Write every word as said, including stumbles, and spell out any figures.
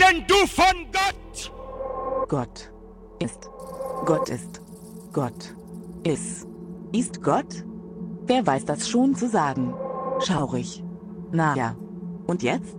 denn du von Gott? Gott ist. Gott ist. Gott ist. Ist Gott? Wer weiß das schon zu sagen? Schaurig. Na ja. Und jetzt?